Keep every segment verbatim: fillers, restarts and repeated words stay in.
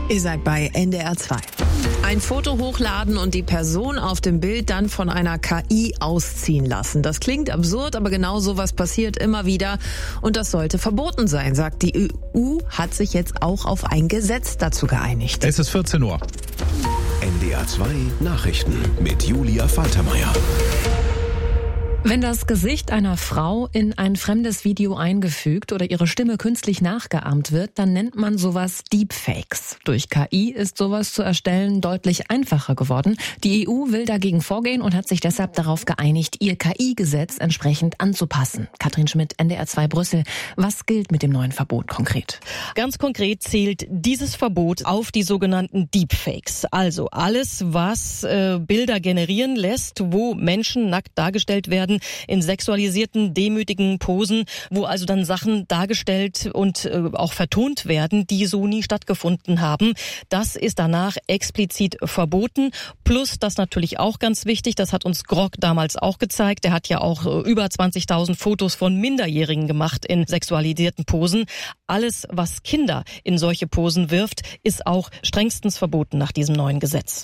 Ihr seid bei N D R zwei. Ein Foto hochladen und die Person auf dem Bild dann von einer K I ausziehen lassen. Das klingt absurd, aber genau sowas passiert immer wieder. Und das sollte verboten sein, sagt die E U, hat sich jetzt auch auf ein Gesetz dazu geeinigt. Es ist vierzehn Uhr. N D R zwei Nachrichten mit Julia Faltermeier. Wenn das Gesicht einer Frau in ein fremdes Video eingefügt oder ihre Stimme künstlich nachgeahmt wird, dann nennt man sowas Deepfakes. Durch K I ist sowas zu erstellen deutlich einfacher geworden. Die E U will dagegen vorgehen und hat sich deshalb darauf geeinigt, ihr K I-Gesetz entsprechend anzupassen. Katrin Schmidt, N D R zwei Brüssel. Was gilt mit dem neuen Verbot konkret? Ganz konkret zählt dieses Verbot auf die sogenannten Deepfakes. Also alles, was äh, Bilder generieren lässt, wo Menschen nackt dargestellt werden, in sexualisierten, demütigen Posen, wo also dann Sachen dargestellt und äh, auch vertont werden, die so nie stattgefunden haben. Das ist danach explizit verboten. Plus, das natürlich auch ganz wichtig, das hat uns Grog damals auch gezeigt. Der hat ja auch äh, über zwanzigtausend Fotos von Minderjährigen gemacht in sexualisierten Posen. Alles, was Kinder in solche Posen wirft, ist auch strengstens verboten nach diesem neuen Gesetz.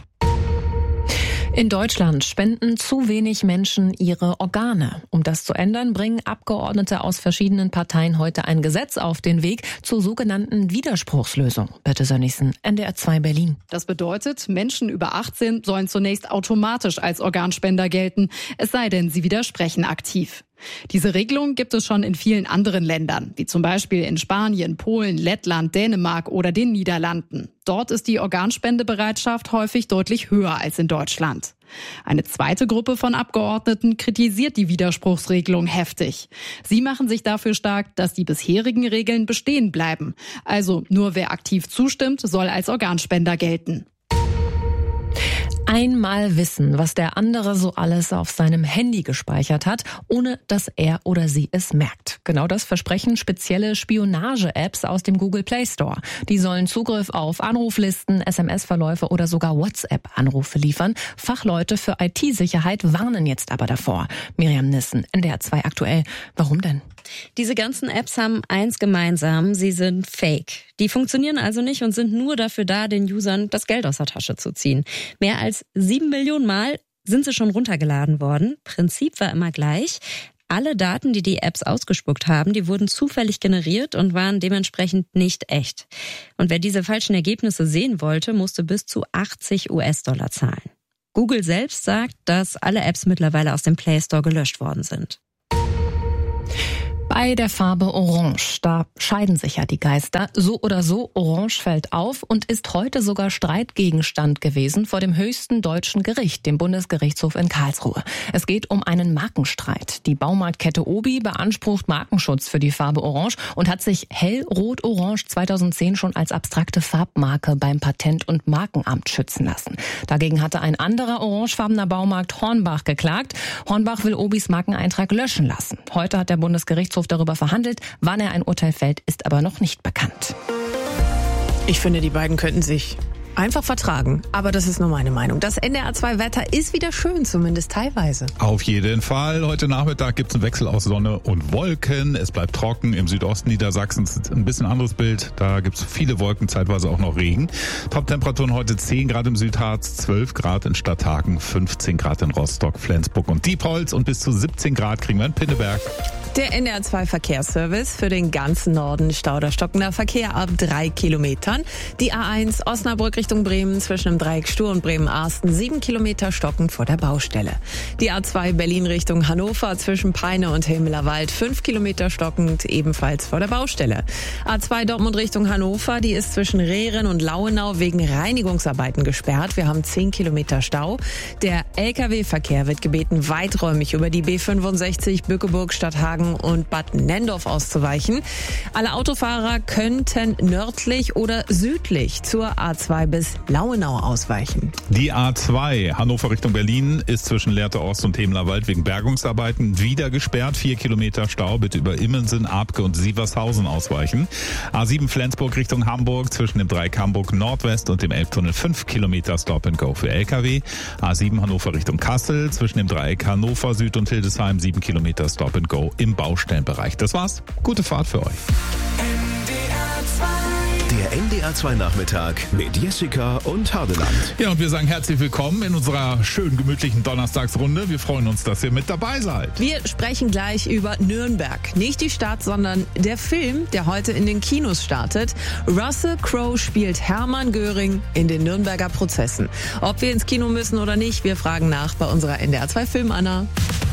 In Deutschland spenden zu wenig Menschen ihre Organe. Um das zu ändern, bringen Abgeordnete aus verschiedenen Parteien heute ein Gesetz auf den Weg zur sogenannten Widerspruchslösung. Birte Sönnigsen, N D R zwei Berlin. Das bedeutet, Menschen über achtzehn sollen zunächst automatisch als Organspender gelten, es sei denn, sie widersprechen aktiv. Diese Regelung gibt es schon in vielen anderen Ländern, wie zum Beispiel in Spanien, Polen, Lettland, Dänemark oder den Niederlanden. Dort ist die Organspendebereitschaft häufig deutlich höher als in Deutschland. Eine zweite Gruppe von Abgeordneten kritisiert die Widerspruchsregelung heftig. Sie machen sich dafür stark, dass die bisherigen Regeln bestehen bleiben. Also nur wer aktiv zustimmt, soll als Organspender gelten. Einmal wissen, was der andere so alles auf seinem Handy gespeichert hat, ohne dass er oder sie es merkt. Genau das versprechen spezielle Spionage-Apps aus dem Google Play Store. Die sollen Zugriff auf Anruflisten, S M S-Verläufe oder sogar WhatsApp-Anrufe liefern. Fachleute für I T-Sicherheit warnen jetzt aber davor. Miriam Nissen, N D R zwei aktuell. Warum denn? Diese ganzen Apps haben eins gemeinsam, sie sind fake. Die funktionieren also nicht und sind nur dafür da, den Usern das Geld aus der Tasche zu ziehen. Mehr als sieben Millionen Mal sind sie schon runtergeladen worden. Prinzip war immer gleich. Alle Daten, die die Apps ausgespuckt haben, die wurden zufällig generiert und waren dementsprechend nicht echt. Und wer diese falschen Ergebnisse sehen wollte, musste bis zu achtzig US-Dollar zahlen. Google selbst sagt, dass alle Apps mittlerweile aus dem Play Store gelöscht worden sind. Bei der Farbe Orange, da scheiden sich ja die Geister. So oder so, Orange fällt auf und ist heute sogar Streitgegenstand gewesen vor dem höchsten deutschen Gericht, dem Bundesgerichtshof in Karlsruhe. Es geht um einen Markenstreit. Die Baumarktkette Obi beansprucht Markenschutz für die Farbe Orange und hat sich Hellrot-Orange zweitausendzehn schon als abstrakte Farbmarke beim Patent- und Markenamt schützen lassen. Dagegen hatte ein anderer orangefarbener Baumarkt Hornbach geklagt. Hornbach will Obis Markeneintrag löschen lassen. Heute hat der Bundesgerichtshof darüber verhandelt. Wann er ein Urteil fällt, ist aber noch nicht bekannt. Ich finde, die beiden könnten sich einfach vertragen. Aber das ist nur meine Meinung. Das N D R zwei Wetter ist wieder schön, zumindest teilweise. Auf jeden Fall. Heute Nachmittag gibt es einen Wechsel aus Sonne und Wolken. Es bleibt trocken. Im Südosten Niedersachsens ist ein bisschen anderes Bild. Da gibt es viele Wolken, zeitweise auch noch Regen. Top-Temperaturen heute zehn Grad im Südharz, zwölf Grad in Stadthagen, fünfzehn Grad in Rostock, Flensburg und Diepholz und bis zu siebzehn Grad kriegen wir in Pinneberg. Der N D R zwei Verkehrsservice für den ganzen Norden. Stau oder stockender Verkehr ab drei Kilometern. Die A eins Osnabrück Richtung Bremen zwischen dem Dreieck Stur und Bremen-Arsten sieben Kilometer stockend vor der Baustelle. Die A zwei Berlin Richtung Hannover zwischen Peine und Hilmelerwald fünf Kilometer stockend ebenfalls vor der Baustelle. A zwei Dortmund Richtung Hannover, die ist zwischen Rehren und Lauenau wegen Reinigungsarbeiten gesperrt. Wir haben zehn Kilometer Stau. Der L K W-Verkehr wird gebeten, weiträumig über die B fünfundsechzig Bückeburg, Stadthagen und Bad Nendorf auszuweichen. Alle Autofahrer könnten nördlich oder südlich zur A zwei bis Lauenau ausweichen. Die A zwei Hannover Richtung Berlin ist zwischen Lehrte-Ost und Hemlerwald wegen Bergungsarbeiten wieder gesperrt. Vier Kilometer Stau, bitte über Immensen, Abke und Sievershausen ausweichen. A sieben Flensburg Richtung Hamburg zwischen dem Dreieck Hamburg Nordwest und dem Elbtunnel fünf Kilometer Stop and Go für L K W. A sieben Hannover Richtung Kassel zwischen dem Dreieck Hannover Süd und Hildesheim sieben Kilometer Stop and Go im Baustellenbereich. Das war's. Gute Fahrt für euch. Der N D R R zwei Nachmittag mit Jessica und Hardeland. Ja, und wir sagen herzlich willkommen in unserer schönen, gemütlichen Donnerstagsrunde. Wir freuen uns, dass ihr mit dabei seid. Wir sprechen gleich über Nürnberg. Nicht die Stadt, sondern der Film, der heute in den Kinos startet. Russell Crowe spielt Hermann Göring in den Nürnberger Prozessen. Ob wir ins Kino müssen oder nicht, wir fragen nach bei unserer N D R zwei Film Anna.